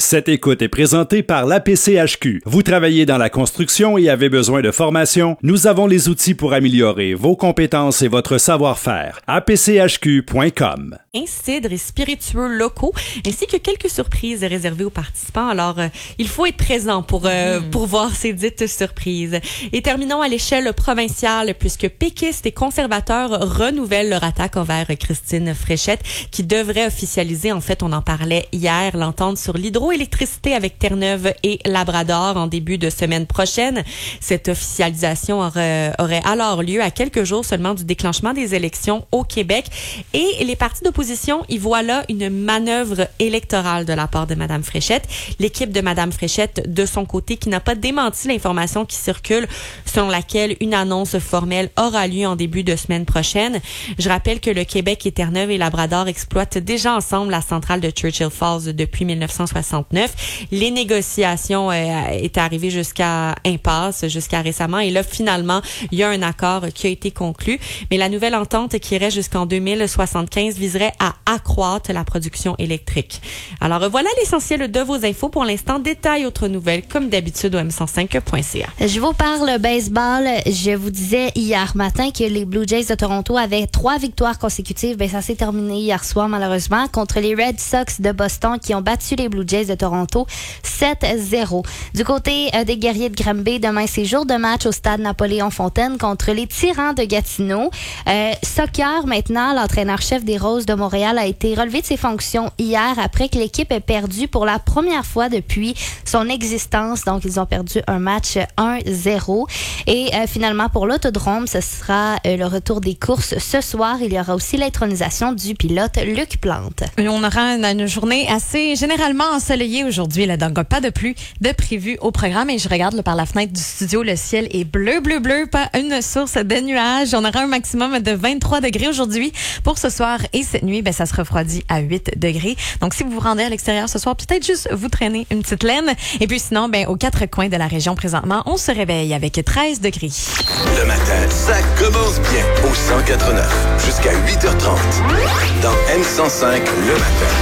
Cette écoute est présentée par l'APCHQ. Vous travaillez dans la construction et avez besoin de formation? Nous avons les outils pour améliorer vos compétences et votre savoir-faire. apchq.com. Un cidre et spiritueux locaux, ainsi que quelques surprises réservées aux participants. Alors, il faut être présent pour voir ces dites surprises. Et terminons à l'échelle provinciale, puisque péquistes et conservateurs renouvellent leur attaque envers Christine Fréchette, qui devrait officialiser, en fait, on en parlait hier, l'entente sur l'hydroélectricité avec Terre-Neuve et Labrador en début de semaine prochaine. Cette officialisation aurait alors lieu à quelques jours seulement du déclenchement des élections au Québec. Et les partis d'opposition y voient là une manœuvre électorale de la part de Mme Fréchette. L'équipe de Mme Fréchette, de son côté, qui n'a pas démenti l'information qui circule selon laquelle une annonce formelle aura lieu en début de semaine prochaine. Je rappelle que le Québec et Terre-Neuve et Labrador exploitent déjà ensemble la centrale de Churchill Falls depuis 1969. Les négociations étaient arrivées jusqu'à impasse, jusqu'à récemment. Et là, finalement, il y a un accord qui a été conclu. Mais la nouvelle entente qui irait jusqu'en 2075 viserait à accroître la production électrique. Alors, voilà l'essentiel de vos infos. Pour l'instant, détails, autres nouvelles, comme d'habitude, au m105.ca. Je vous parle baseball. Je vous disais hier matin que les Blue Jays de Toronto avaient 3 victoires consécutives. Ça s'est terminé hier soir, malheureusement, contre les Red Sox de Boston qui ont battu les Blue Jays de Toronto 7-0. Du côté des Guerriers de Granby, demain, c'est jour de match au stade Napoléon-Fontaine contre les Tyrans de Gatineau. Soccer, maintenant, l'entraîneur-chef des Roses de Montréal a été relevé de ses fonctions hier après que l'équipe ait perdu pour la première fois depuis son existence. Donc, ils ont perdu un match 1-0. Et finalement, pour l'Autodrome, ce sera le retour des courses ce soir. Il y aura aussi l'intronisation du pilote Luc Plante. On aura une journée assez généralement ensoleillée aujourd'hui, là, donc pas de pluie de prévu au programme. Et je regarde par la fenêtre du studio, le ciel est bleu, pas une source de nuages. On aura un maximum de 23 degrés aujourd'hui. Pour ce soir et cette nuit, ça se refroidit à 8 degrés. Donc, si vous vous rendez à l'extérieur ce soir, peut-être juste vous traîner une petite laine. Et puis sinon, aux 4 coins de la région présentement, on se réveille avec 13 degrés. Le matin, ça commence bien au 109 jusqu'à 8h30 dans M105 le matin.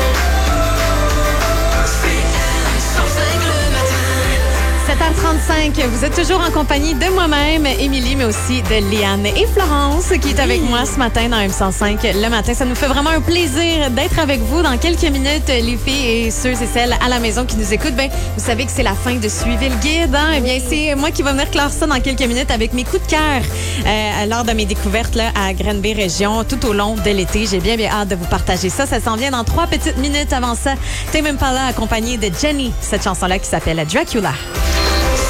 7h35, vous êtes toujours en compagnie de moi-même, Émilie, mais aussi de Liane et Florence qui est avec moi ce matin dans M105 le matin. Ça nous fait vraiment un plaisir d'être avec vous dans quelques minutes, les filles et ceux et celles à la maison qui nous écoutent. Vous savez que c'est la fin de Suivez le guide. Eh bien, c'est moi qui vais venir clore ça dans quelques minutes avec mes coups de cœur lors de mes découvertes là, à Granby Région tout au long de l'été. J'ai bien hâte de vous partager ça. Ça s'en vient dans 3 petites minutes. Avant ça, Tame Impala accompagné de Jenny, cette chanson-là qui s'appelle Dracula.